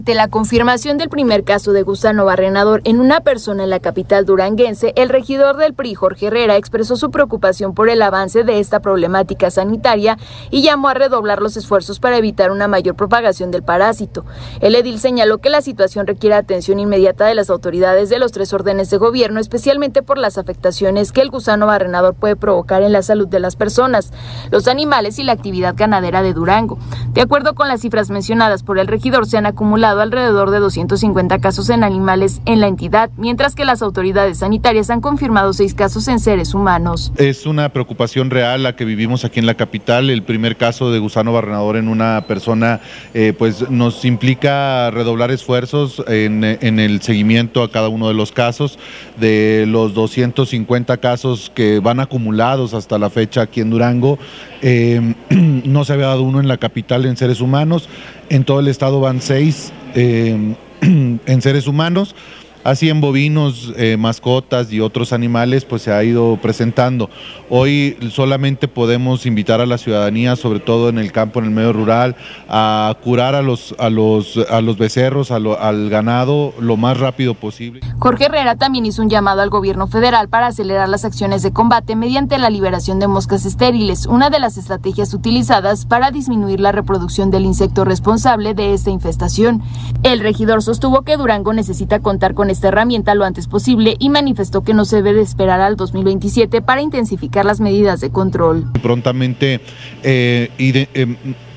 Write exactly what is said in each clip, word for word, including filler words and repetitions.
De la confirmación del primer caso de gusano barrenador en una persona en la capital duranguense, el regidor del P R I, Jorge Herrera, expresó su preocupación por el avance de esta problemática sanitaria y llamó a redoblar los esfuerzos para evitar una mayor propagación del parásito. El edil señaló que la situación requiere atención inmediata de las autoridades de los tres órdenes de gobierno, especialmente por las afectaciones que el gusano barrenador puede provocar en la salud de las personas, los animales y la actividad ganadera de Durango. De acuerdo con las cifras mencionadas por el regidor, se han acumulado alrededor de doscientos cincuenta casos en animales en la entidad, mientras que las autoridades sanitarias han confirmado seis casos en seres humanos. Es una preocupación real la que vivimos aquí en la capital. El primer caso de gusano barrenador en una persona eh, pues nos implica redoblar esfuerzos en, en el seguimiento a cada uno de los casos. De los doscientos cincuenta casos que van acumulados hasta la fecha aquí en Durango, eh, no se había dado uno en la capital en seres humanos. En todo el estado van seis eh, en seres humanos, así en bovinos, eh, mascotas y otros animales pues se ha ido presentando. Hoy solamente podemos invitar a la ciudadanía, sobre todo en el campo, en el medio rural, a curar a los, a los, a los becerros, a lo, al ganado lo más rápido posible. Jorge Herrera también hizo un llamado al gobierno federal para acelerar las acciones de combate mediante la liberación de moscas estériles, una de las estrategias utilizadas para disminuir la reproducción del insecto responsable de esta infestación. El regidor sostuvo que Durango necesita contar con esta herramienta lo antes posible y manifestó que no se debe de esperar al dos mil veintisiete para intensificar las medidas de control. Prontamente eh, y de, eh,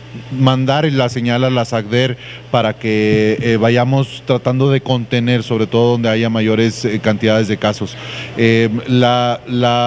mandar la señal a la SACDER para que eh, vayamos tratando de contener, sobre todo donde haya mayores eh, cantidades de casos. Eh, la,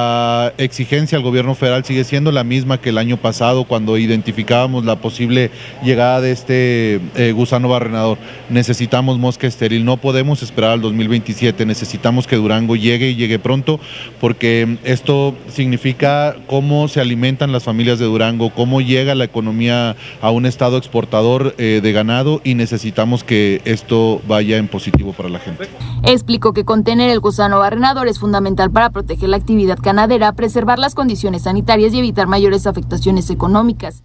la exigencia al gobierno federal sigue siendo la misma que el año pasado, cuando identificábamos la posible llegada de este eh, gusano barrenador. Necesitamos mosca estéril, no podemos esperar al dos mil veintisiete, necesitamos que Durango llegue y llegue pronto, porque esto significa cómo se alimentan las familias de Durango, cómo llega la economía a un estado exportador eh, de ganado, y necesitamos que esto vaya en positivo para la gente. Explicó que contener el gusano barrenador es fundamental para proteger la actividad ganadera, preservar las condiciones sanitarias y evitar mayores afectaciones económicas.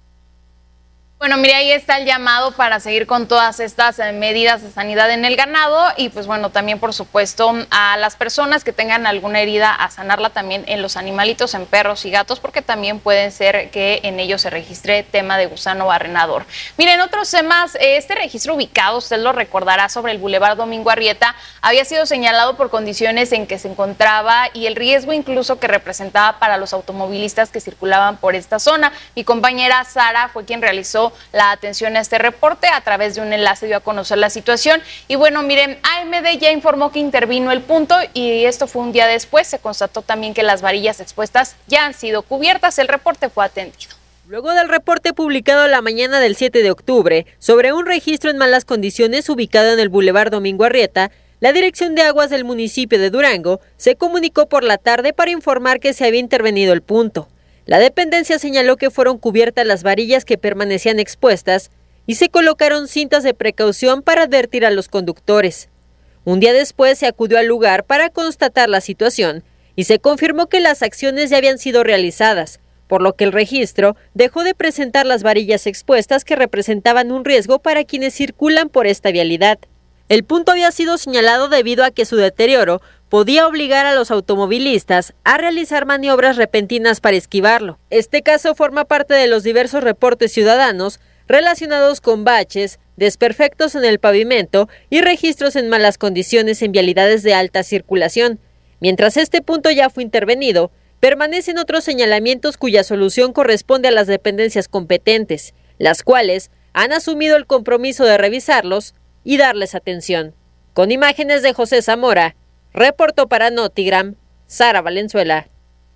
Bueno, mire, ahí está el llamado para seguir con todas estas medidas de sanidad en el ganado y pues bueno, también por supuesto a las personas que tengan alguna herida a sanarla también en los animalitos, en perros y gatos, porque también pueden ser que en ellos se registre tema de gusano barrenador. Miren, otros temas, este registro ubicado, usted lo recordará, sobre el Boulevard Domingo Arrieta, había sido señalado por condiciones en que se encontraba y el riesgo incluso que representaba para los automovilistas que circulaban por esta zona. Mi compañera Sara fue quien realizó la atención a este reporte, a través de un enlace dio a conocer la situación y bueno, miren, A M D ya informó que intervino el punto y esto fue un día después. Se constató también que las varillas expuestas ya han sido cubiertas. El reporte fue atendido. Luego del reporte publicado la mañana del siete de octubre sobre un registro en malas condiciones ubicado en el Boulevard Domingo Arrieta, la Dirección de Aguas del municipio de Durango se comunicó por la tarde para informar que se había intervenido el punto. La dependencia señaló que fueron cubiertas las varillas que permanecían expuestas y se colocaron cintas de precaución para advertir a los conductores. Un día después se acudió al lugar para constatar la situación y se confirmó que las acciones ya habían sido realizadas, por lo que el registro dejó de presentar las varillas expuestas que representaban un riesgo para quienes circulan por esta vialidad. El punto había sido señalado debido a que su deterioro podía obligar a los automovilistas a realizar maniobras repentinas para esquivarlo. Este caso forma parte de los diversos reportes ciudadanos relacionados con baches, desperfectos en el pavimento y registros en malas condiciones en vialidades de alta circulación. Mientras este punto ya fue intervenido, permanecen otros señalamientos cuya solución corresponde a las dependencias competentes, las cuales han asumido el compromiso de revisarlos y darles atención. Con imágenes de José Zamora, reportó para Notigram, Sara Valenzuela.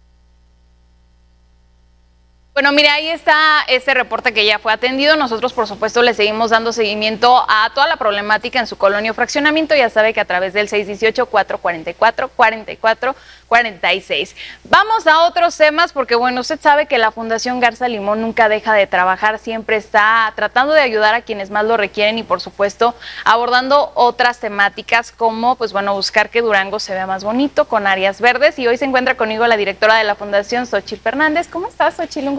Bueno, mire, ahí está este reporte que ya fue atendido. Nosotros, por supuesto, le seguimos dando seguimiento a toda la problemática en su colonia o fraccionamiento. Ya sabe que a través del seis uno ocho, cuatro cuatro cuatro, cuatro cuatro cuatro seis. Vamos a otros temas porque, bueno, usted sabe que la Fundación Garza Limón nunca deja de trabajar. Siempre está tratando de ayudar a quienes más lo requieren y, por supuesto, abordando otras temáticas como, pues, bueno, buscar que Durango se vea más bonito con áreas verdes. Y hoy se encuentra conmigo la directora de la Fundación, Xochitl Fernández. ¿Cómo estás, Xochitl? Un gusto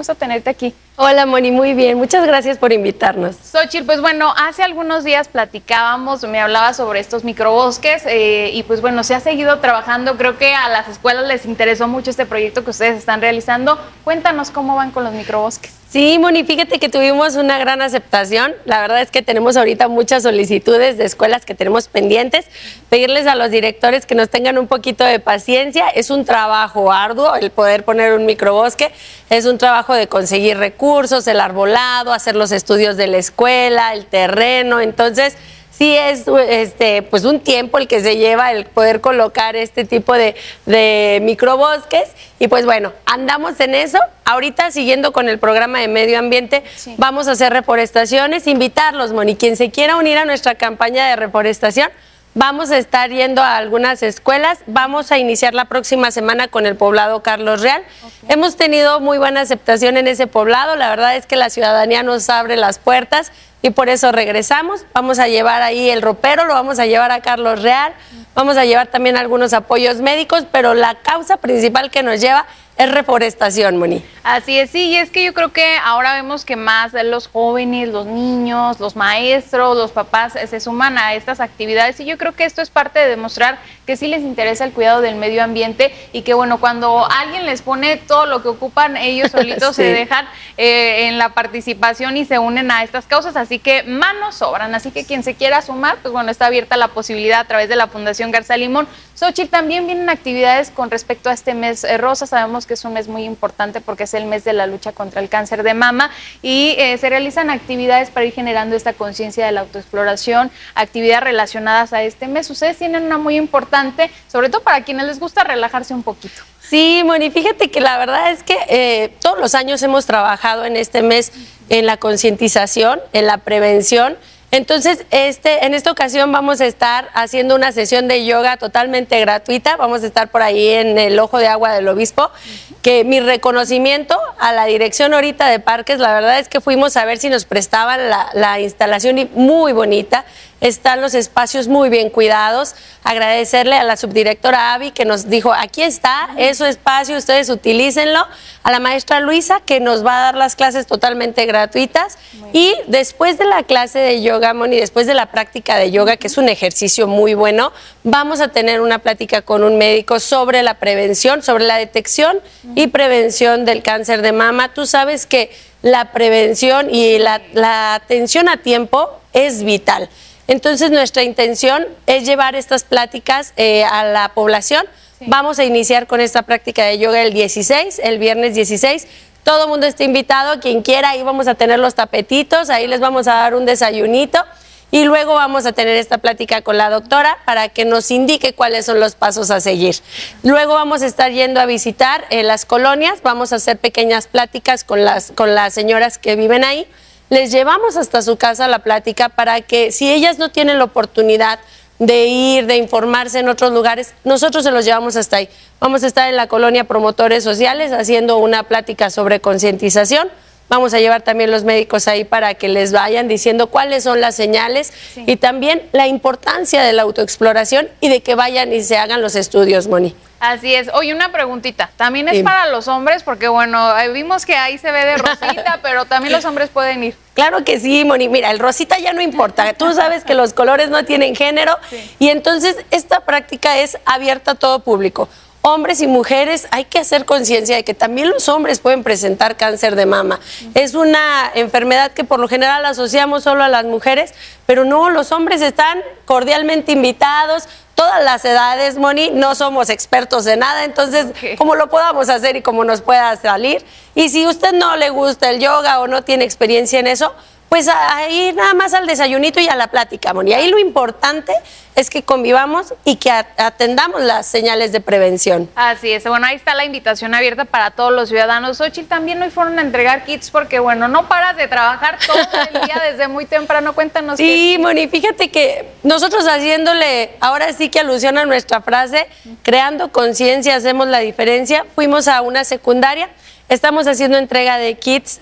gusto tenerte aquí. Hola, Moni, muy bien. Muchas gracias por invitarnos. Xochitl, pues bueno, hace algunos días platicábamos, me hablaba sobre estos microbosques eh, y pues bueno, se ha seguido trabajando. Creo que a las escuelas les interesó mucho este proyecto que ustedes están realizando. Cuéntanos cómo van con los microbosques. Sí, Moni, fíjate que tuvimos una gran aceptación. La verdad es que tenemos ahorita muchas solicitudes de escuelas que tenemos pendientes. Pedirles a los directores que nos tengan un poquito de paciencia. Es un trabajo arduo el poder poner un microbosque. Es un trabajo de conseguir recursos, el arbolado, hacer los estudios de la escuela, el terreno. Entonces, sí es este, pues un tiempo el que se lleva el poder colocar este tipo de, de microbosques. Y pues bueno, andamos en eso. Ahorita, siguiendo con el programa de medio ambiente, sí, vamos a hacer reforestaciones, invitarlos, Moni, quien se quiera unir a nuestra campaña de reforestación. Vamos a estar yendo a algunas escuelas, vamos a iniciar la próxima semana con el poblado Carlos Real. Okay. Hemos tenido muy buena aceptación en ese poblado, la verdad es que la ciudadanía nos abre las puertas y por eso regresamos. Vamos a llevar ahí el ropero, lo vamos a llevar a Carlos Real, vamos a llevar también algunos apoyos médicos, pero la causa principal que nos lleva es reforestación, Moni. Así es, sí, y es que yo creo que ahora vemos que más los jóvenes, los niños, los maestros, los papás se suman a estas actividades y yo creo que esto es parte de demostrar que sí les interesa el cuidado del medio ambiente y que bueno, cuando alguien les pone todo lo que ocupan, ellos solitos sí. se dejan eh, en la participación y se unen a estas causas, así que manos sobran, así que quien se quiera sumar, pues bueno, está abierta la posibilidad a través de la Fundación Garza Limón. Xochitl, también vienen actividades con respecto a este mes eh, rosa, sabemos que es un mes muy importante porque es el mes de la lucha contra el cáncer de mama y eh, se realizan actividades para ir generando esta conciencia de la autoexploración, actividades relacionadas a este mes. Ustedes tienen una muy importante, sobre todo para quienes les gusta relajarse un poquito. Sí, Moni, fíjate que la verdad es que eh, todos los años hemos trabajado en este mes en la concientización, en la prevención. Entonces, este, en esta ocasión vamos a estar haciendo una sesión de yoga totalmente gratuita. Vamos a estar por ahí en el Ojo de Agua del Obispo. Que mi reconocimiento a la dirección ahorita de parques, la verdad es que fuimos a ver si nos prestaban la, la instalación y muy bonita. Están los espacios muy bien cuidados. Agradecerle a la subdirectora Avi que nos dijo, aquí está, es su espacio, ustedes utilícenlo. A la maestra Luisa que nos va a dar las clases totalmente gratuitas. Y después de la clase de yoga, Moni, después de la práctica de yoga, que es un ejercicio muy bueno, vamos a tener una plática con un médico sobre la prevención, sobre la detección y prevención del cáncer de mama. Tú sabes que la prevención y la, la atención a tiempo es vital. Entonces, nuestra intención es llevar estas pláticas eh, a la población. Sí. Vamos a iniciar con esta práctica de yoga el dieciséis, el viernes dieciséis. Todo el mundo está invitado, quien quiera, ahí vamos a tener los tapetitos, ahí les vamos a dar un desayunito. Y luego vamos a tener esta plática con la doctora para que nos indique cuáles son los pasos a seguir. Luego vamos a estar yendo a visitar eh, las colonias, vamos a hacer pequeñas pláticas con las, con las señoras que viven ahí. Les llevamos hasta su casa la plática para que si ellas no tienen la oportunidad de ir, de informarse en otros lugares, nosotros se los llevamos hasta ahí. Vamos a estar en la colonia Promotores Sociales haciendo una plática sobre concientización. Vamos a llevar también los médicos ahí para que les vayan diciendo cuáles son las señales sí. y también la importancia de la autoexploración y de que vayan y se hagan los estudios, Moni. Así es. Oye, una preguntita. ¿También es sí. para los hombres? Porque, bueno, vimos que ahí se ve de rosita, pero también los hombres pueden ir. Claro que sí, Moni. Mira, el rosita ya no importa. Tú sabes que los colores no tienen género sí. y entonces esta práctica es abierta a todo público. Hombres y mujeres, hay que hacer conciencia de que también los hombres pueden presentar cáncer de mama. Uh-huh. Es una enfermedad que por lo general asociamos solo a las mujeres, pero no, los hombres están cordialmente invitados, todas las edades, Moni, no somos expertos en nada, entonces, okay. como lo podamos hacer y como nos pueda salir. Y si usted no le gusta el yoga o no tiene experiencia en eso, pues ahí nada más al desayunito y a la plática, Moni. Ahí lo importante es que convivamos y que atendamos las señales de prevención. Así es. Bueno, ahí está la invitación abierta para todos los ciudadanos. Xochitl, también hoy fueron a entregar kits porque, bueno, no paras de trabajar todo el día desde muy temprano. Cuéntanos. Sí, qué... Moni, fíjate que nosotros haciéndole, ahora sí que alusión a nuestra frase, creando conciencia, hacemos la diferencia. Fuimos a una secundaria, estamos haciendo entrega de kits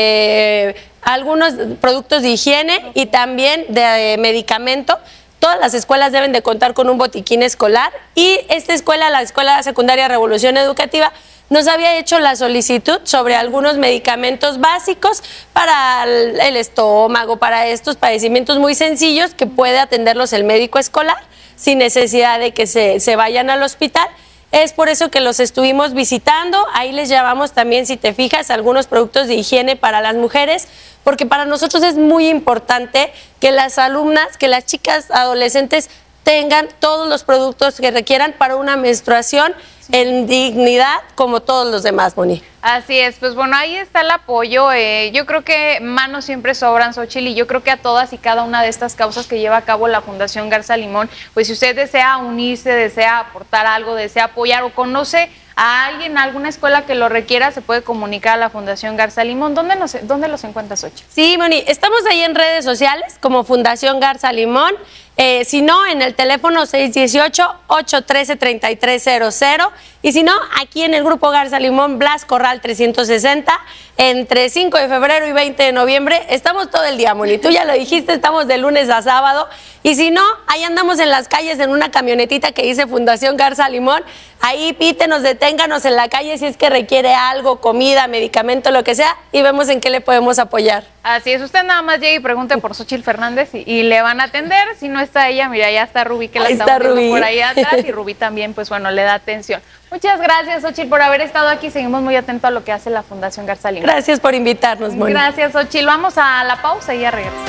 de algunos productos de higiene y también de medicamento. Todas las escuelas deben de contar con un botiquín escolar y esta escuela, la Escuela Secundaria Revolución Educativa, nos había hecho la solicitud sobre algunos medicamentos básicos para el, el estómago, para estos padecimientos muy sencillos que puede atenderlos el médico escolar sin necesidad de que se, se vayan al hospital. Es por eso que los estuvimos visitando. Ahí les llevamos también, si te fijas, algunos productos de higiene para las mujeres, porque para nosotros es muy importante que las alumnas, que las chicas adolescentes tengan todos los productos que requieran para una menstruación en dignidad como todos los demás, Moni. Así es, pues bueno, ahí está el apoyo. Eh, yo creo que manos siempre sobran, Xóchitl, y yo creo que a todas y cada una de estas causas que lleva a cabo la Fundación Garza Limón, pues si usted desea unirse, desea aportar algo, desea apoyar o conoce a alguien, a alguna escuela que lo requiera, se puede comunicar a la Fundación Garza Limón. ¿Dónde, nos, dónde los encuentras, Xóchitl? Sí, Moni, estamos ahí en redes sociales como Fundación Garza Limón. Eh, si no, en el teléfono seis uno ocho, ocho uno tres, tres tres cero cero. Y si no, aquí en el Grupo Garza Limón, Blas Corral trescientos sesenta, entre cinco de febrero y veinte de noviembre. Estamos todo el día, Moni. Tú ya lo dijiste, estamos de lunes a sábado. Y si no, ahí andamos en las calles en una camionetita que dice Fundación Garza Limón. Ahí pítenos, deténganos en la calle si es que requiere algo, comida, medicamento, lo que sea, y vemos en qué le podemos apoyar. Así es, usted nada más llegue y pregunte por Xóchitl Fernández y, y le van a atender. Si no está ella, mira, ya está Rubí, que la ahí estamos está viendo Rubí. por ahí atrás, y Rubí también, pues bueno, le da atención. Muchas gracias, Xóchitl, por haber estado aquí. Seguimos muy atentos a lo que hace la Fundación Garza Limón. Gracias por invitarnos, Moni. Gracias, Xóchitl. Vamos a la pausa y ya regresamos.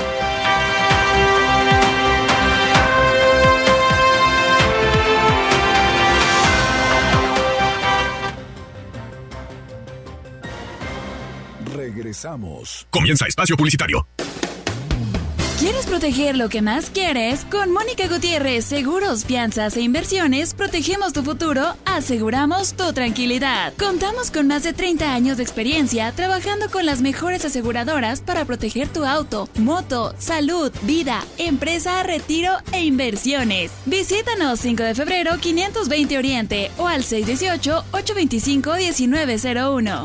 Regresamos. Comienza Espacio Publicitario. ¿Quieres proteger lo que más quieres? Con Mónica Gutiérrez, Seguros, Fianzas e Inversiones, protegemos tu futuro, aseguramos tu tranquilidad. Contamos con más de treinta años de experiencia trabajando con las mejores aseguradoras para proteger tu auto, moto, salud, vida, empresa, retiro e inversiones. Visítanos cinco de febrero, quinientos veinte Oriente o al seis uno ocho, ocho dos cinco, uno nueve cero uno.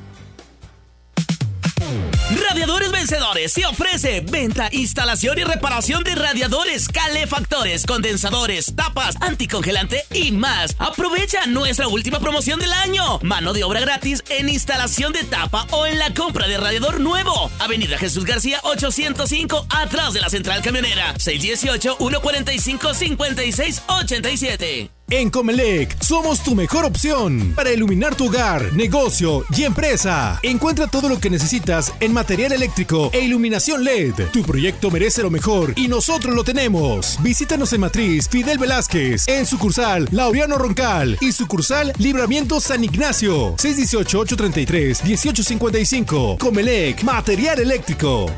Radiadores Vencedores te ofrece venta, instalación y reparación de radiadores, calefactores, condensadores, tapas, anticongelante y más. Aprovecha nuestra última promoción del año. Mano de obra gratis en instalación de tapa o en la compra de radiador nuevo. Avenida Jesús García ochocientos cinco, atrás de la central camionera. seis uno ocho, uno cuatro cinco, cinco seis ocho siete. En Comelec somos tu mejor opción para iluminar tu hogar, negocio y empresa. Encuentra todo lo que necesitas en material eléctrico e iluminación L E D. Tu proyecto merece lo mejor y nosotros lo tenemos. Visítanos en Matriz Fidel Velázquez, en sucursal Laureano Roncal y sucursal Libramiento San Ignacio. seis uno ocho, ocho tres tres, uno ocho cinco cinco. Comelec, material eléctrico.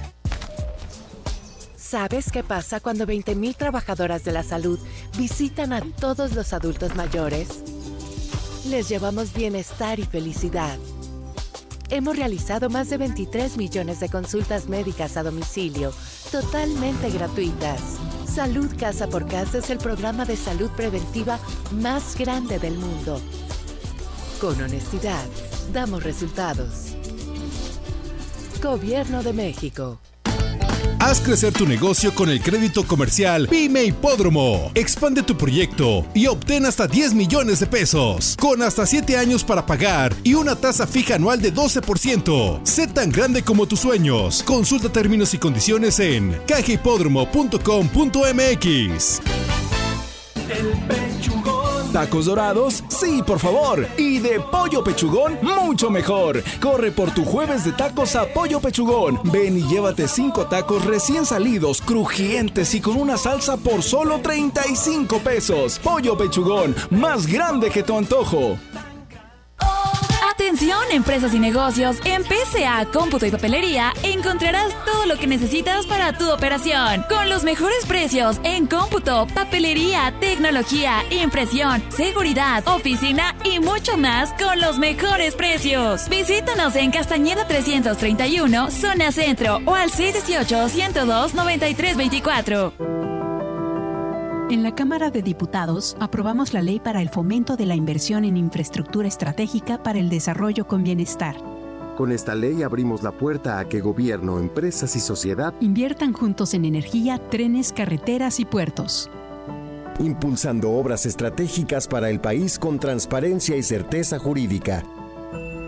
¿Sabes qué pasa cuando veinte mil trabajadoras de la salud visitan a todos los adultos mayores? Les llevamos bienestar y felicidad. Hemos realizado más de veintitrés millones de consultas médicas a domicilio, totalmente gratuitas. Salud Casa por Casa es el programa de salud preventiva más grande del mundo. Con honestidad, damos resultados. Gobierno de México. Haz crecer tu negocio con el crédito comercial Pyme Hipódromo. Expande tu proyecto y obtén hasta diez millones de pesos, con hasta siete años para pagar y una tasa fija anual de doce por ciento. Sé tan grande como tus sueños. Consulta términos y condiciones en caja hipódromo punto com punto m x. El pechugón. ¿Tacos dorados? Sí, por favor. Y de pollo pechugón, mucho mejor. Corre por tu jueves de tacos a Pollo Pechugón. Ven y llévate cinco tacos recién salidos, crujientes y con una salsa por solo treinta y cinco pesos. Pollo Pechugón, más grande que tu antojo. Atención, empresas y negocios, en P C A Cómputo y Papelería encontrarás todo lo que necesitas para tu operación, con los mejores precios en cómputo, papelería, tecnología, impresión, seguridad, oficina y mucho más con los mejores precios. Visítanos en Castañeda trescientos treinta y uno, zona centro, o al seis uno ocho, ciento dos, noventa y tres veinticuatro. En la Cámara de Diputados aprobamos la Ley para el Fomento de la Inversión en Infraestructura Estratégica para el Desarrollo con Bienestar. Con esta ley abrimos la puerta a que gobierno, empresas y sociedad inviertan juntos en energía, trenes, carreteras y puertos, impulsando obras estratégicas para el país con transparencia y certeza jurídica.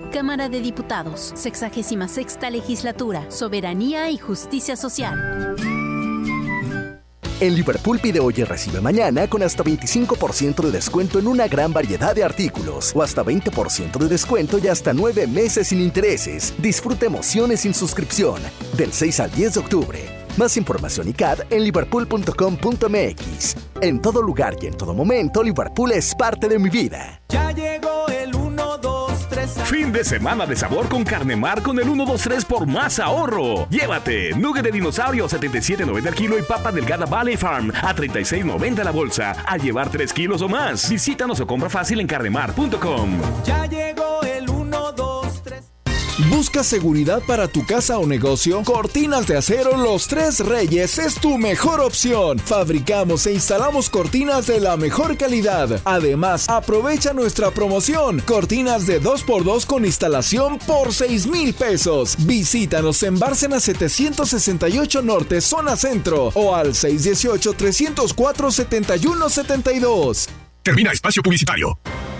Cámara de Diputados, sexagésima sexta legislatura, Soberanía y Justicia Social. En Liverpool pide hoy y recibe mañana con hasta veinticinco por ciento de descuento en una gran variedad de artículos o hasta veinte por ciento de descuento y hasta nueve meses sin intereses. Disfruta emociones sin suscripción del seis al diez de octubre. Más información y C A D en liverpool punto com punto m x. En todo lugar y en todo momento, Liverpool es parte de mi vida. Ya llegó el uno, dos, tres. Fin de semana de sabor con Carnemar con el uno dos tres por más ahorro. Llévate nugget de dinosaurio a setenta y siete noventa el kilo y papa delgada Valley Farm a treinta y seis noventa la bolsa. Al llevar tres kilos o más, visítanos o compra fácil en carnemar punto com. Ya llegó el uno, dos, tres. ¿Buscas seguridad para tu casa o negocio? Cortinas de Acero Los Tres Reyes es tu mejor opción. Fabricamos e instalamos cortinas de la mejor calidad. Además, aprovecha nuestra promoción. Cortinas de dos por dos con instalación por seis mil pesos. Visítanos en Bárcenas setecientos sesenta y ocho Norte, Zona Centro o al seis uno ocho, tres cero cuatro, siete uno siete dos. Termina espacio publicitario.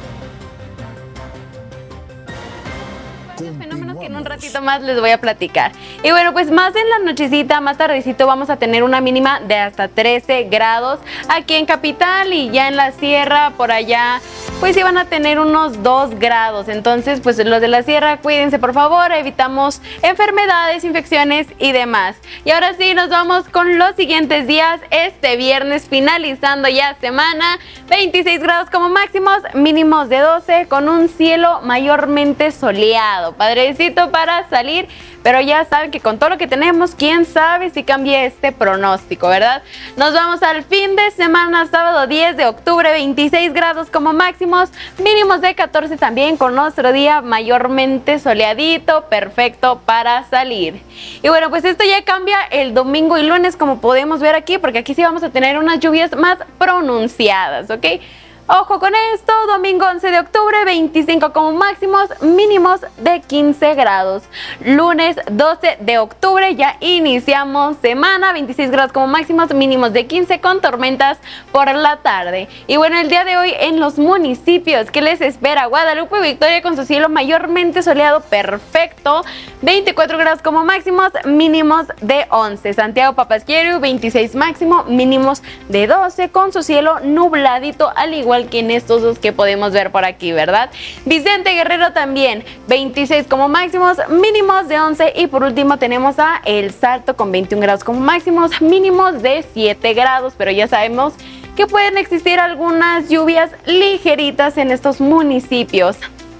Fenómenos que en un ratito más les voy a platicar. Y bueno, pues más en la nochecita, más tardecito vamos a tener una mínima de hasta trece grados aquí en Capital, y ya en la sierra por allá pues iban a tener unos dos grados. Entonces pues los de la sierra cuídense por favor, evitamos enfermedades, infecciones y demás. Y ahora sí nos vamos con los siguientes días. Este viernes finalizando ya semana, veintiséis grados como máximos, mínimos de doce, con un cielo mayormente soleado. Padrecito para salir, pero ya saben que con todo lo que tenemos, quién sabe si cambie este pronóstico, ¿verdad? Nos vamos al fin de semana, sábado diez de octubre, veintiséis grados como máximos, mínimos de catorce también, con nuestro día mayormente soleadito, perfecto para salir. Y bueno, pues esto ya cambia el domingo y lunes, como podemos ver aquí, porque aquí sí vamos a tener unas lluvias más pronunciadas, ¿ok? Ojo con esto, domingo once de octubre, veinticinco como máximos, mínimos de quince grados. Lunes doce de octubre, ya iniciamos semana, veintiséis grados como máximos, mínimos de quince con tormentas por la tarde. Y bueno, el día de hoy en los municipios, ¿qué les espera? Guadalupe y Victoria con su cielo mayormente soleado, perfecto, veinticuatro grados como máximos, mínimos de once. Santiago Papasquiaro, veintiséis máximo, mínimos de doce, con su cielo nubladito, al igual que en estos dos que podemos ver por aquí, ¿verdad? Vicente Guerrero también, veintiséis como máximos, mínimos de once, y por último tenemos a El Salto con veintiún grados como máximos, mínimos de siete grados, pero ya sabemos que pueden existir algunas lluvias ligeritas en estos municipios.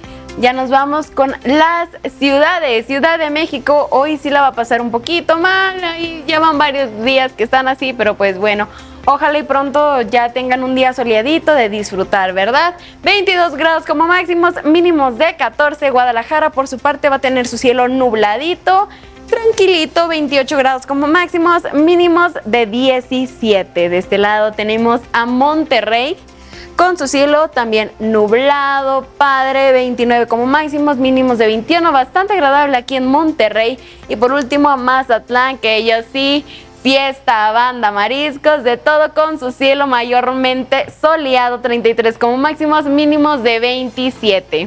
Ya nos vamos con las ciudades. Ciudad de México hoy sí la va a pasar un poquito mal, y llevan varios días que están así, pero pues bueno, ojalá y pronto ya tengan un día soleadito de disfrutar, ¿verdad? veintidós grados como máximos, mínimos de catorce. Guadalajara por su parte va a tener su cielo nubladito, tranquilito, veintiocho grados como máximos, mínimos de diecisiete. De este lado tenemos a Monterrey con su cielo también nublado, padre, veintinueve como máximos, mínimos de veintiuno, bastante agradable aquí en Monterrey. Y por último a Mazatlán, que ellos sí, fiesta, banda, mariscos, de todo, con su cielo mayormente soleado, treinta y tres como máximos, mínimos de veintisiete.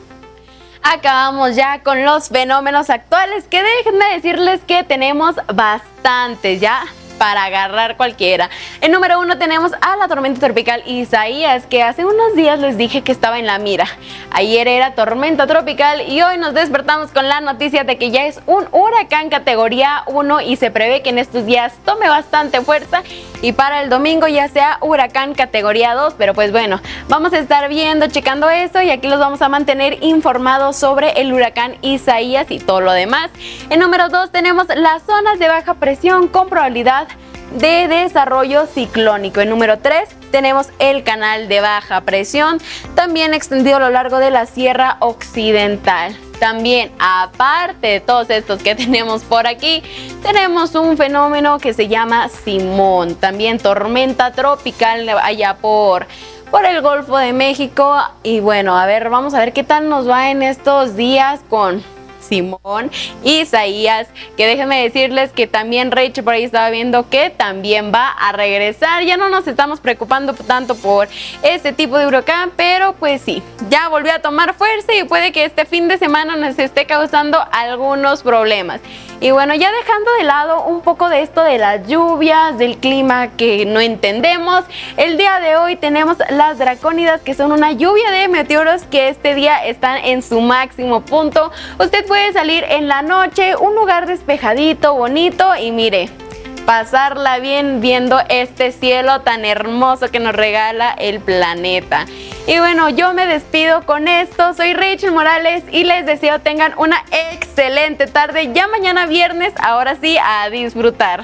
Acabamos ya con los fenómenos actuales, que déjenme decirles que tenemos bastantes ya para agarrar cualquiera. En número uno tenemos a la tormenta tropical Isaías, que hace unos días les dije que estaba en la mira. Ayer era tormenta tropical y hoy nos despertamos con la noticia de que ya es un huracán categoría uno, y se prevé que en estos días tome bastante fuerza y para el domingo ya sea huracán categoría dos. Pero pues bueno, vamos a estar viendo, checando eso, y aquí los vamos a mantener informados sobre el huracán Isaías y todo lo demás. En número dos tenemos las zonas de baja presión con probabilidad de desarrollo ciclónico. En número tres tenemos el canal de baja presión, también extendido a lo largo de la Sierra Occidental. También, aparte de todos estos que tenemos por aquí, tenemos un fenómeno que se llama Simón, también tormenta tropical allá por, por el Golfo de México. Y bueno, a ver, vamos a ver qué tal nos va en estos días con Simón, Isaías, que déjenme decirles que también Rachel por ahí estaba viendo que también va a regresar. Ya no nos estamos preocupando tanto por este tipo de huracán, pero pues sí, ya volvió a tomar fuerza y puede que este fin de semana nos esté causando algunos problemas. Y bueno, ya dejando de lado un poco de esto de las lluvias, del clima que no entendemos, el día de hoy tenemos las dracónidas, que son una lluvia de meteoros que este día están en su máximo punto. Usted puede salir en la noche, un lugar despejadito, bonito, y mire, pasarla bien viendo este cielo tan hermoso que nos regala el planeta. Y bueno, yo me despido con esto. Soy Rachel Morales y les deseo tengan una excelente tarde. Ya mañana viernes, ahora sí, a disfrutar.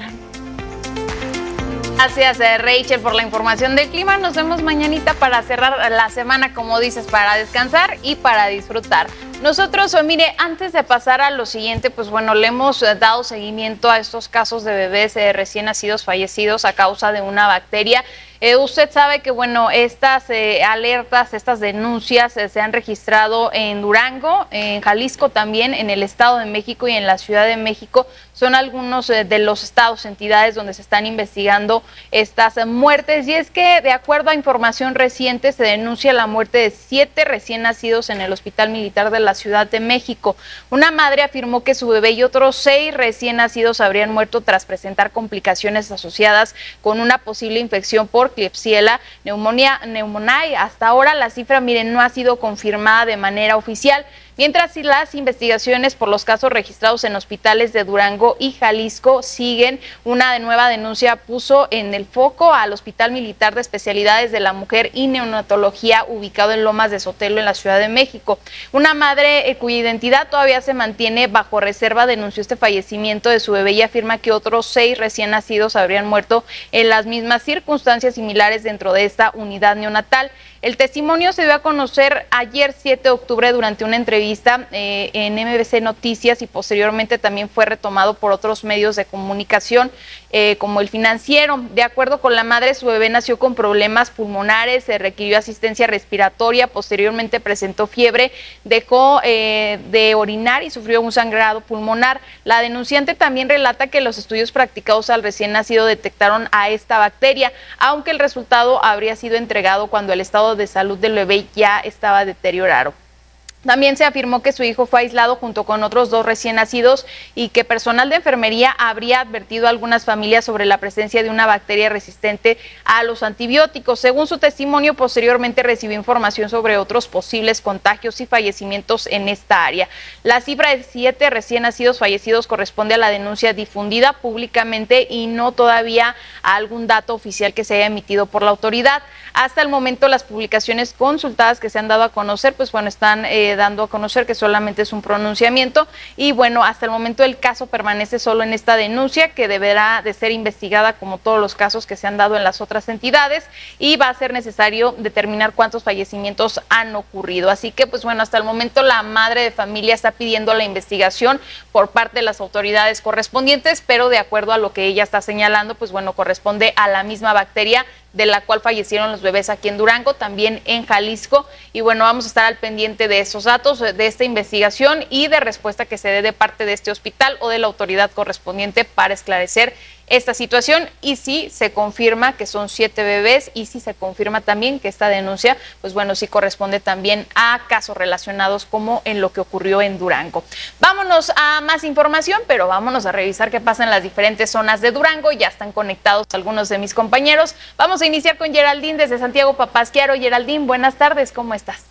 Gracias, Rachel, por la información del clima. Nos vemos mañanita para cerrar la semana, como dices, para descansar y para disfrutar. Nosotros, mire, antes de pasar a lo siguiente, pues bueno, le hemos dado seguimiento a estos casos de bebés eh, recién nacidos fallecidos a causa de una bacteria. Eh, usted sabe que, bueno, estas eh, alertas, estas denuncias eh, se han registrado en Durango, en Jalisco también, en el Estado de México y en la Ciudad de México. Son algunos eh, de los estados, entidades donde se están investigando estas eh, muertes. Y es que, de acuerdo a información reciente, se denuncia la muerte de siete recién nacidos en el Hospital Militar de la Ciudad de México. Una madre afirmó que su bebé y otros seis recién nacidos habrían muerto tras presentar complicaciones asociadas con una posible infección por Klebsiella neumonía, pneumoniae. Hasta ahora la cifra, miren, no ha sido confirmada de manera oficial, mientras las investigaciones por los casos registrados en hospitales de Durango y Jalisco siguen. Una nueva denuncia puso en el foco al Hospital Militar de Especialidades de la Mujer y Neonatología, ubicado en Lomas de Sotelo, en la Ciudad de México. Una madre eh, cuya identidad todavía se mantiene bajo reserva denunció este fallecimiento de su bebé y afirma que otros seis recién nacidos habrían muerto en las mismas circunstancias similares dentro de esta unidad neonatal. El testimonio se dio a conocer ayer siete de octubre durante una entrevista eh, en M B C Noticias y posteriormente también fue retomado por otros medios de comunicación eh, como El Financiero. De acuerdo con la madre, su bebé nació con problemas pulmonares, se requirió asistencia respiratoria, posteriormente presentó fiebre, dejó eh, de orinar y sufrió un sangrado pulmonar. La denunciante también relata que los estudios practicados al recién nacido detectaron a esta bacteria, aunque el resultado habría sido entregado cuando el estado de salud del bebé ya estaba deteriorado. También se afirmó que su hijo fue aislado junto con otros dos recién nacidos y que personal de enfermería habría advertido a algunas familias sobre la presencia de una bacteria resistente a los antibióticos. Según su testimonio, posteriormente recibió información sobre otros posibles contagios y fallecimientos en esta área. La cifra de siete recién nacidos fallecidos corresponde a la denuncia difundida públicamente y no todavía a algún dato oficial que se haya emitido por la autoridad. Hasta el momento, las publicaciones consultadas que se han dado a conocer, pues bueno, están eh, dando a conocer que solamente es un pronunciamiento y bueno, hasta el momento el caso permanece solo en esta denuncia que deberá de ser investigada como todos los casos que se han dado en las otras entidades y va a ser necesario determinar cuántos fallecimientos han ocurrido. Así que pues bueno, hasta el momento la madre de familia está pidiendo la investigación por parte de las autoridades correspondientes, pero de acuerdo a lo que ella está señalando, pues bueno, corresponde a la misma bacteria de la cual fallecieron los bebés aquí en Durango, también en Jalisco. Y bueno, vamos a estar al pendiente de esos datos, de esta investigación y de respuesta que se dé de parte de este hospital o de la autoridad correspondiente para esclarecer esta situación y si se confirma que son siete bebés y si se confirma también que esta denuncia, pues bueno, sí corresponde también a casos relacionados como en lo que ocurrió en Durango. Vámonos a más información, pero vámonos a revisar qué pasa en las diferentes zonas de Durango. Ya están conectados algunos de mis compañeros. Vamos a iniciar con Geraldine desde Santiago Papasquiaro. Geraldine, buenas tardes, ¿cómo estás?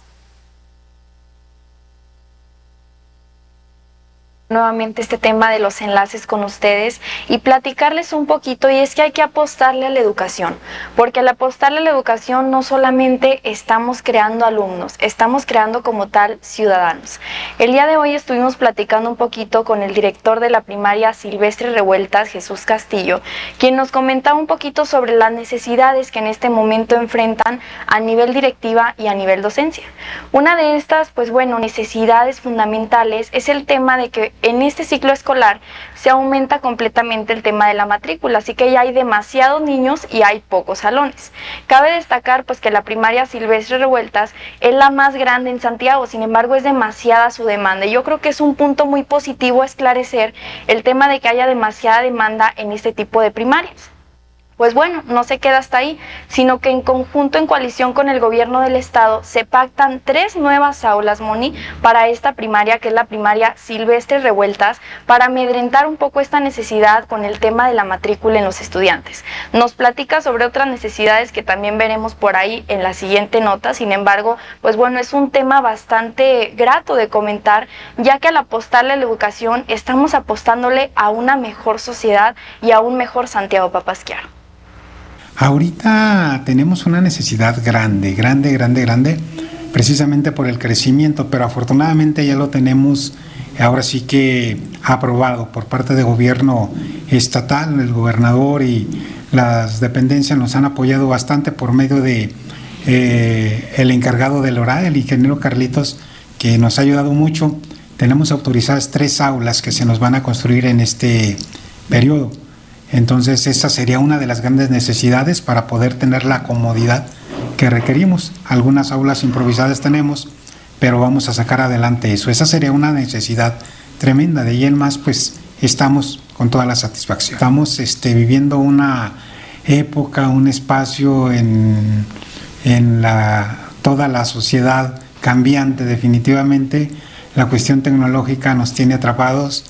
Nuevamente este tema de los enlaces con ustedes y platicarles un poquito, y es que hay que apostarle a la educación, porque al apostarle a la educación no solamente estamos creando alumnos, estamos creando como tal ciudadanos. El día de hoy estuvimos platicando un poquito con el director de la primaria Silvestre Revueltas, Jesús Castillo, quien nos comentaba un poquito sobre las necesidades que en este momento enfrentan a nivel directiva y a nivel docencia. Una de estas, pues bueno, necesidades fundamentales es el tema de que en este ciclo escolar se aumenta completamente el tema de la matrícula, así que ya hay demasiados niños y hay pocos salones. Cabe destacar pues que la primaria Silvestre Revueltas es la más grande en Santiago, sin embargo es demasiada su demanda. Y yo creo que es un punto muy positivo esclarecer el tema de que haya demasiada demanda en este tipo de primarias. Pues bueno, no se queda hasta ahí, sino que en conjunto, en coalición con el gobierno del estado, se pactan tres nuevas aulas, Moni, para esta primaria, que es la primaria Silvestre Revueltas, para amedrentar un poco esta necesidad con el tema de la matrícula en los estudiantes. Nos platica sobre otras necesidades que también veremos por ahí en la siguiente nota. Sin embargo, pues bueno, es un tema bastante grato de comentar, ya que al apostarle a la educación, estamos apostándole a una mejor sociedad y a un mejor Santiago Papasquiaro. Ahorita tenemos una necesidad grande, grande, grande, grande, precisamente por el crecimiento, pero afortunadamente ya lo tenemos ahora sí que aprobado por parte del gobierno estatal. El gobernador y las dependencias nos han apoyado bastante por medio de eh, el encargado del ORAE, el ingeniero Carlitos, que nos ha ayudado mucho. Tenemos autorizadas tres aulas que se nos van a construir en este periodo. Entonces esa sería una de las grandes necesidades para poder tener la comodidad que requerimos. Algunas aulas improvisadas tenemos, pero vamos a sacar adelante eso. Esa sería una necesidad tremenda. De ahí en más, pues estamos con toda la satisfacción. Estamos este, viviendo una época, un espacio en, en la, toda la sociedad cambiante definitivamente. La cuestión tecnológica nos tiene atrapados.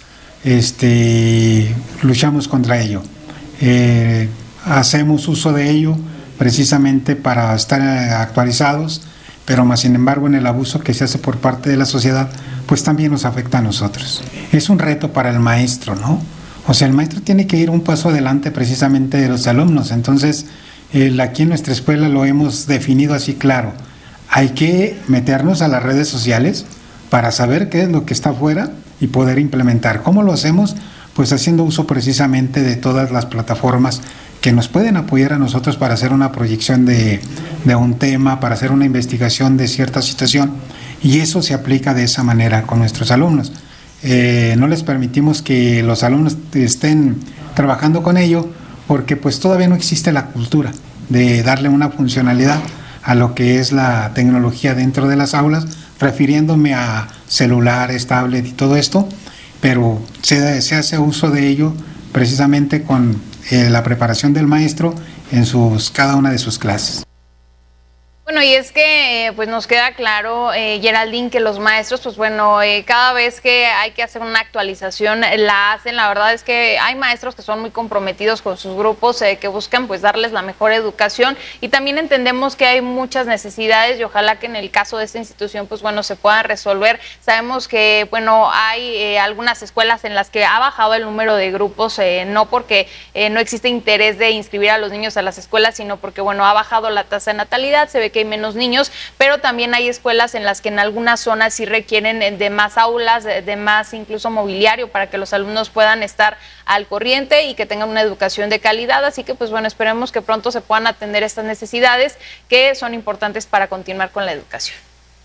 Este, luchamos contra ello, eh, hacemos uso de ello precisamente para estar actualizados, pero más sin embargo en el abuso que se hace por parte de la sociedad, pues también nos afecta a nosotros. Es un reto para el maestro, ¿no? O sea, el maestro tiene que ir un paso adelante precisamente de los alumnos. Entonces, eh, aquí en nuestra escuela lo hemos definido así claro. Hay que meternos a las redes sociales para saber qué es lo que está afuera y poder implementar. ¿Cómo lo hacemos? Pues haciendo uso precisamente de todas las plataformas que nos pueden apoyar a nosotros para hacer una proyección de, de un tema, para hacer una investigación de cierta situación, y eso se aplica de esa manera con nuestros alumnos. Eh, no les permitimos que los alumnos estén trabajando con ello porque pues todavía no existe la cultura de darle una funcionalidad a lo que es la tecnología dentro de las aulas, refiriéndome a celulares, tablet y todo esto, pero se, se hace uso de ello precisamente con eh, la preparación del maestro en sus, cada una de sus clases. Bueno, y es que eh, pues nos queda claro, eh, Geraldine, que los maestros, pues bueno, eh, cada vez que hay que hacer una actualización eh, la hacen. La verdad es que hay maestros que son muy comprometidos con sus grupos, eh, que buscan pues darles la mejor educación, y también entendemos que hay muchas necesidades y ojalá que en el caso de esta institución pues bueno se puedan resolver. Sabemos que bueno hay eh, algunas escuelas en las que ha bajado el número de grupos, eh, no porque eh, no existe interés de inscribir a los niños a las escuelas, sino porque bueno ha bajado la tasa de natalidad, se ve que hay menos niños, pero también hay escuelas en las que en algunas zonas sí requieren de más aulas, de, de más incluso mobiliario para que los alumnos puedan estar al corriente y que tengan una educación de calidad. Así que pues bueno, esperemos que pronto se puedan atender estas necesidades que son importantes para continuar con la educación.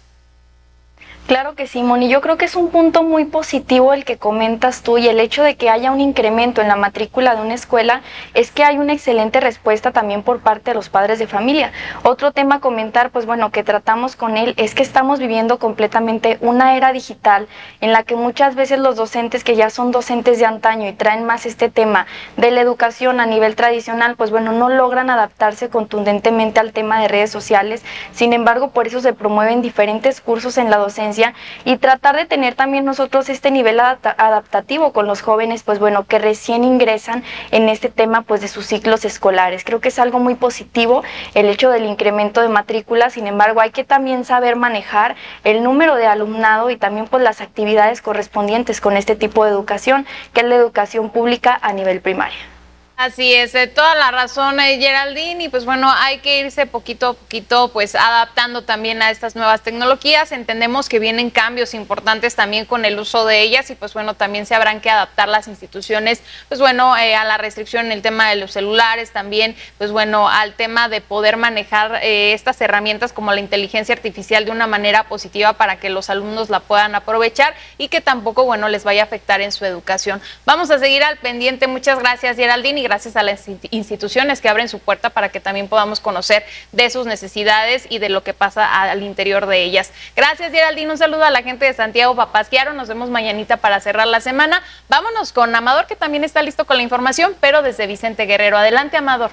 Claro que sí, Moni. Yo creo que es un punto muy positivo el que comentas tú, y el hecho de que haya un incremento en la matrícula de una escuela es que hay una excelente respuesta también por parte de los padres de familia. Otro tema a comentar, pues bueno, que tratamos con él, es que estamos viviendo completamente una era digital en la que muchas veces los docentes que ya son docentes de antaño y traen más este tema de la educación a nivel tradicional, pues bueno, no logran adaptarse contundentemente al tema de redes sociales. Sin embargo, por eso se promueven diferentes cursos en la docencia y tratar de tener también nosotros este nivel adapta adaptativo con los jóvenes, pues bueno, que recién ingresan en este tema pues de sus ciclos escolares. Creo que es algo muy positivo el hecho del incremento de matrícula. Sin embargo, hay que también saber manejar el número de alumnado y también pues las actividades correspondientes con este tipo de educación, que es la educación pública a nivel primaria. Así es, eh, toda la razón, eh, Geraldine, y pues bueno, hay que irse poquito a poquito pues adaptando también a estas nuevas tecnologías. Entendemos que vienen cambios importantes también con el uso de ellas y pues bueno, también se habrán que adaptar las instituciones, pues bueno, eh, a la restricción en el tema de los celulares, también pues bueno, al tema de poder manejar eh, estas herramientas como la inteligencia artificial de una manera positiva para que los alumnos la puedan aprovechar y que tampoco, bueno, les vaya a afectar en su educación. Vamos a seguir al pendiente. Muchas gracias, Geraldine, y gracias a las instituciones que abren su puerta para que también podamos conocer de sus necesidades y de lo que pasa al interior de ellas. Gracias, Geraldine. Un saludo a la gente de Santiago Papasquiaro. Nos vemos mañanita para cerrar la semana. Vámonos con Amador, que también está listo con la información, pero desde Vicente Guerrero. Adelante, Amador.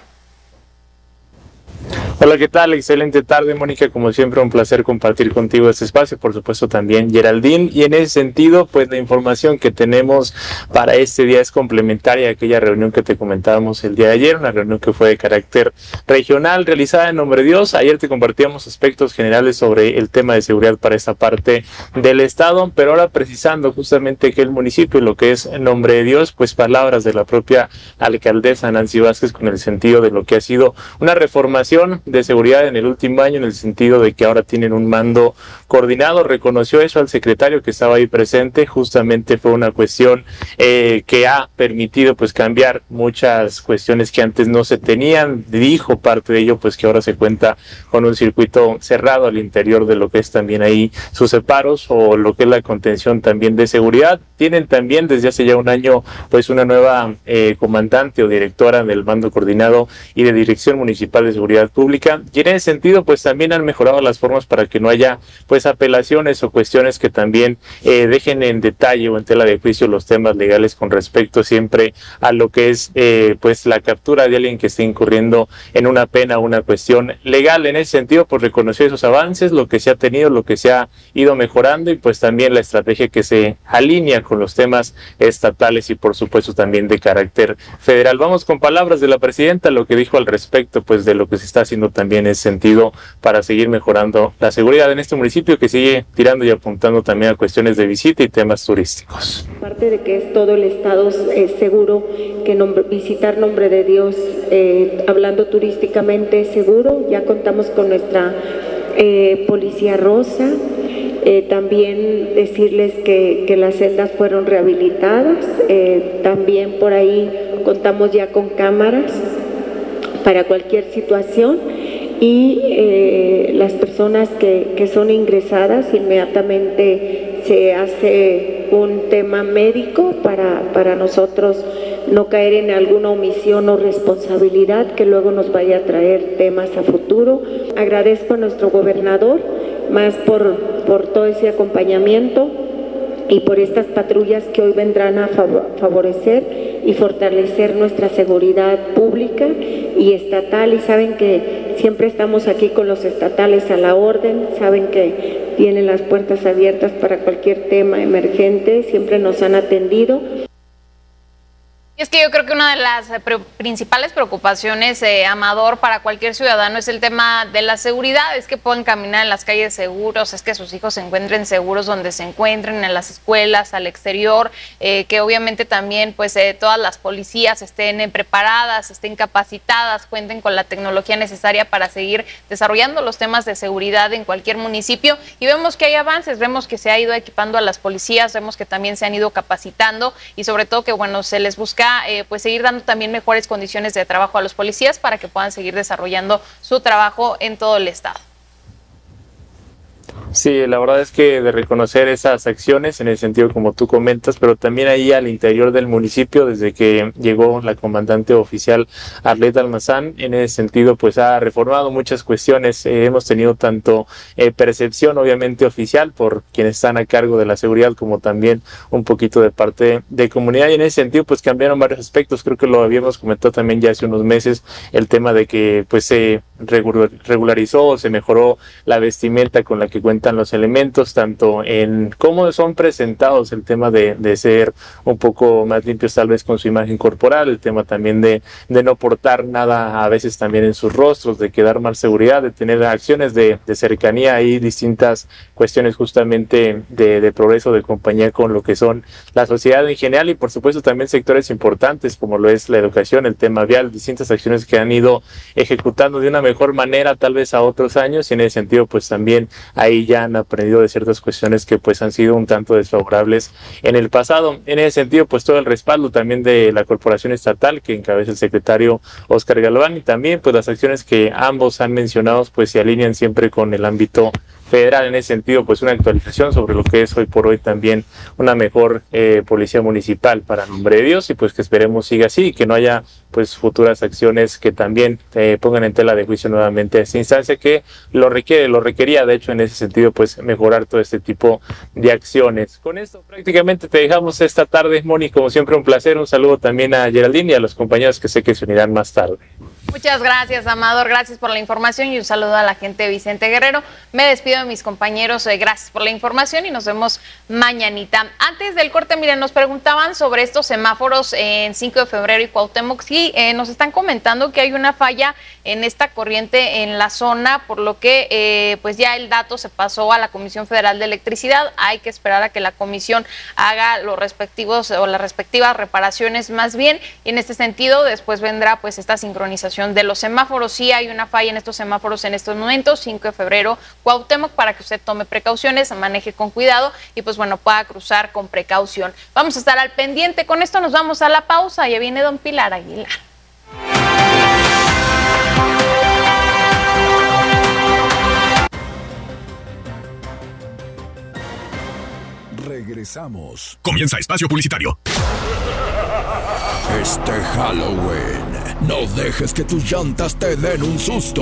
Hola, ¿qué tal? Excelente tarde, Mónica. Como siempre, un placer compartir contigo este espacio, por supuesto también Geraldine. Y en ese sentido, pues la información que tenemos para este día es complementaria a aquella reunión que te comentábamos el día de ayer, una reunión que fue de carácter regional, realizada en Nombre de Dios. Ayer te compartíamos aspectos generales sobre el tema de seguridad para esta parte del estado, pero ahora precisando justamente que el municipio, lo que es Nombre de Dios, pues palabras de la propia alcaldesa Nancy Vázquez con el sentido de lo que ha sido una reformación de seguridad en el último año, en el sentido de que ahora tienen un mando coordinado. Reconoció eso al secretario que estaba ahí presente. Justamente fue una cuestión eh, que ha permitido pues cambiar muchas cuestiones que antes no se tenían. Dijo parte de ello pues que ahora se cuenta con un circuito cerrado al interior de lo que es también ahí sus separos o lo que es la contención también de seguridad. Tienen también desde hace ya un año pues una nueva eh, comandante o directora del mando coordinado y de Dirección Municipal de Seguridad Pública. Y en ese sentido pues también han mejorado las formas para que no haya pues apelaciones o cuestiones que también eh, dejen en detalle o en tela de juicio los temas legales con respecto siempre a lo que es eh, pues la captura de alguien que esté incurriendo en una pena o una cuestión legal. En ese sentido pues reconoció esos avances, lo que se ha tenido, lo que se ha ido mejorando y pues también la estrategia que se alinea con los temas estatales y por supuesto también de carácter federal. Vamos con palabras de la presidenta, lo que dijo al respecto pues de lo que se está haciendo también en ese sentido para seguir mejorando la seguridad en este municipio que sigue tirando y apuntando también a cuestiones de visita y temas turísticos. Aparte de que es todo el estado eh, seguro, que nombre, visitar Nombre de Dios, eh, hablando turísticamente es seguro. Ya contamos con nuestra eh, policía rosa. Eh, también decirles que, que las celdas fueron rehabilitadas. Eh, también por ahí contamos ya con cámaras para cualquier situación y eh, las personas que, que son ingresadas inmediatamente se hace un tema médico para, para nosotros no caer en alguna omisión o responsabilidad que luego nos vaya a traer temas a futuro. Agradezco a nuestro gobernador más por, por todo ese acompañamiento y por estas patrullas que hoy vendrán a favorecer y fortalecer nuestra seguridad pública y estatal. Y saben que siempre estamos aquí con los estatales a la orden, saben que tienen las puertas abiertas para cualquier tema emergente, siempre nos han atendido. Y es que yo creo que una de las pre principales preocupaciones, eh, Amador, para cualquier ciudadano es el tema de la seguridad, es que puedan caminar en las calles seguros, es que sus hijos se encuentren seguros donde se encuentren, en las escuelas, al exterior, eh, que obviamente también pues eh, todas las policías estén eh, preparadas, estén capacitadas, cuenten con la tecnología necesaria para seguir desarrollando los temas de seguridad en cualquier municipio. Y vemos que hay avances, vemos que se ha ido equipando a las policías, vemos que también se han ido capacitando y sobre todo que bueno, se les busca Eh, pues seguir dando también mejores condiciones de trabajo a los policías para que puedan seguir desarrollando su trabajo en todo el estado. Sí, la verdad es que de reconocer esas acciones en el sentido como tú comentas, pero también ahí al interior del municipio, desde que llegó la comandante oficial Arlette Almazán, en ese sentido pues ha reformado muchas cuestiones. Eh, hemos tenido tanto eh, percepción obviamente oficial por quienes están a cargo de la seguridad como también un poquito de parte de comunidad y en ese sentido pues cambiaron varios aspectos. Creo que lo habíamos comentado también ya hace unos meses, el tema de que pues se regularizó, se mejoró la vestimenta con la que cuentan los elementos, tanto en cómo son presentados, el tema de, de ser un poco más limpios tal vez con su imagen corporal, el tema también de, de no portar nada a veces también en sus rostros, de quedar más seguridad, de tener acciones de, de cercanía y distintas cuestiones justamente de, de progreso, de compañía con lo que son la sociedad en general y por supuesto también sectores importantes como lo es la educación, el tema vial, distintas acciones que han ido ejecutando de una mejor manera tal vez a otros años y en ese sentido pues también ahí ya han aprendido de ciertas cuestiones que pues han sido un tanto desfavorables en el pasado. En ese sentido pues todo el respaldo también de la corporación estatal que encabeza el secretario Óscar Galván y también pues las acciones que ambos han mencionado pues se alinean siempre con el ámbito federal. En ese sentido pues una actualización sobre lo que es hoy por hoy también una mejor eh, policía municipal para nombre de Dios y pues que esperemos siga así y que no haya pues futuras acciones que también eh, pongan en tela de juicio nuevamente a esta instancia que lo requiere, lo requería de hecho en ese sentido pues mejorar todo este tipo de acciones. Con esto prácticamente te dejamos esta tarde, Moni, como siempre un placer, un saludo también a Geraldine y a los compañeros que sé que se unirán más tarde. Muchas gracias, Amador, gracias por la información y un saludo a la gente de Vicente Guerrero. Me despido de mis compañeros, eh, gracias por la información y nos vemos mañanita. Antes del corte, miren, nos preguntaban sobre estos semáforos en cinco de febrero y Cuauhtémoc. Sí, eh, nos están comentando que hay una falla en esta corriente en la zona, por lo que eh, pues ya el dato se pasó a la Comisión Federal de Electricidad. Hay que esperar a que la comisión haga los respectivos o las respectivas reparaciones más bien y en este sentido después vendrá pues esta sincronización de los semáforos. Sí hay una falla en estos semáforos en estos momentos, cinco de febrero, Cuauhtémoc, para que usted tome precauciones, maneje con cuidado y pues bueno, pueda cruzar con precaución. Vamos a estar al pendiente. Con esto nos vamos a la pausa. Ya viene don Pilar Aguilar. Regresamos. Comienza Espacio Publicitario. Este Halloween, no dejes que tus llantas te den un susto.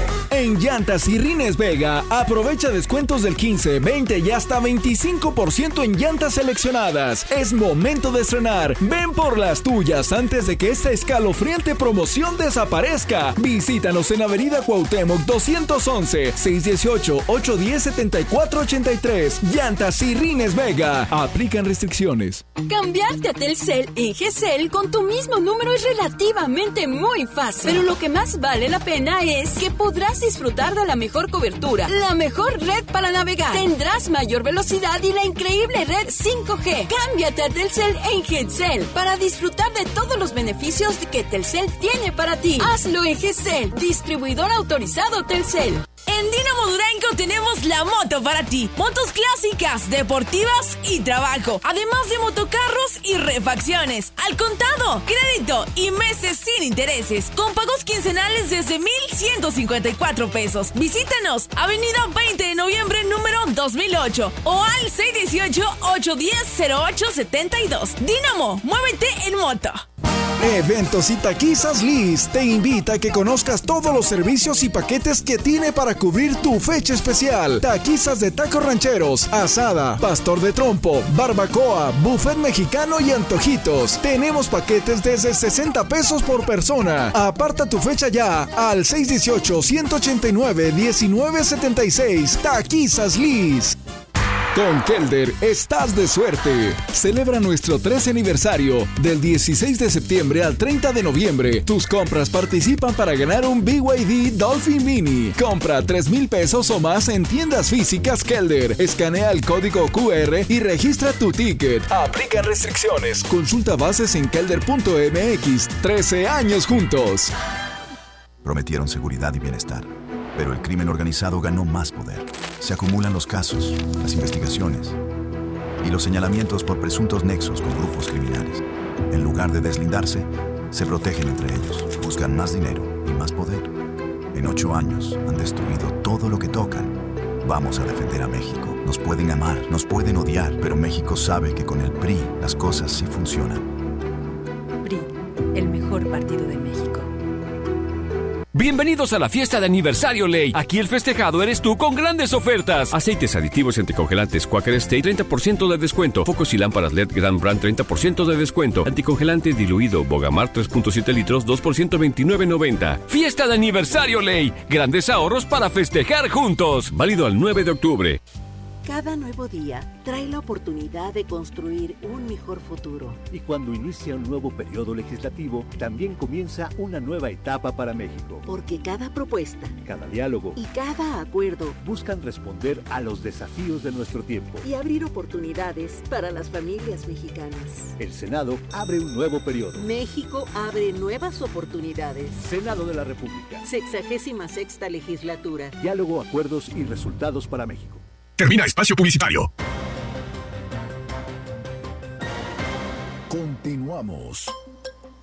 En Llantas y Rines Vega, aprovecha descuentos del quince, veinte y hasta veinticinco por ciento en llantas seleccionadas. Es momento de estrenar. Ven por las tuyas antes de que esta escalofriante promoción desaparezca. Visítanos en Avenida Cuauhtémoc doscientos once, seiscientos dieciocho, ochocientos diez, setenta y cuatro ochenta y tres. Llantas y Rines Vega. Aplican restricciones. Cambiarte a Telcel en G C L con tu mismo número es relativamente muy fácil. Pero lo que más vale la pena es que podrás disfrutar de la mejor cobertura, la mejor red para navegar. Tendrás mayor velocidad y la increíble red cinco G. Cámbiate a Telcel en G C L para disfrutar de todos los beneficios que Telcel tiene para ti. Hazlo en G C L, distribuidor autorizado Telcel. En Dinamo Durango tenemos la moto para ti. Motos clásicas, deportivas y trabajo. Además de motocarros y refacciones. Al contado, crédito y meses sin intereses. Con pagos quincenales desde mil ciento cincuenta y cuatro pesos. Visítanos, Avenida veinte de noviembre, número dos mil ocho. O al seis dieciocho, ochocientos diez, cero ocho setenta y dos. Dinamo, muévete en moto. Eventos y Taquizas Liz te invita a que conozcas todos los servicios y paquetes que tiene para cubrir tu fecha especial. Taquizas de tacos rancheros, asada, pastor de trompo, barbacoa, buffet mexicano y antojitos. Tenemos paquetes desde sesenta pesos por persona. Aparta tu fecha ya al seis dieciocho, ciento ochenta y nueve, diecinueve setenta y seis. Taquizas Liz. Con Kelder estás de suerte. Celebra nuestro trece aniversario del dieciséis de septiembre al treinta de noviembre. Tus compras participan para ganar un B Y D Dolphin Mini. Compra tres mil pesos o más en tiendas físicas Kelder. Escanea el código Q R y registra tu ticket. Aplican restricciones. Consulta bases en kelder punto m x. trece años juntos. Prometieron seguridad y bienestar, pero el crimen organizado ganó más poder. Se acumulan los casos, las investigaciones y los señalamientos por presuntos nexos con grupos criminales. En lugar de deslindarse, se protegen entre ellos, buscan más dinero y más poder. En ocho años han destruido todo lo que tocan. Vamos a defender a México. Nos pueden amar, nos pueden odiar, pero México sabe que con el P R I las cosas sí funcionan. P R I, el mejor partido de México. Bienvenidos a la fiesta de aniversario Ley. Aquí el festejado eres tú con grandes ofertas. Aceites aditivos y anticongelantes Quaker State, treinta por ciento de descuento. Focos y lámparas L E D Grand Brand, treinta por ciento de descuento. Anticongelante diluido Bogamar, tres punto siete litros, dos por ciento, veintinueve noventa. Fiesta de aniversario Ley. Grandes ahorros para festejar juntos. Válido al nueve de octubre. Cada nuevo día trae la oportunidad de construir un mejor futuro. Y cuando inicia un nuevo periodo legislativo, también comienza una nueva etapa para México. Porque cada propuesta, cada diálogo y cada acuerdo buscan responder a los desafíos de nuestro tiempo y abrir oportunidades para las familias mexicanas. El Senado abre un nuevo periodo. México abre nuevas oportunidades. Senado de la República. Sexagésima sexta legislatura. Diálogo, acuerdos y resultados para México. Termina espacio publicitario. Continuamos.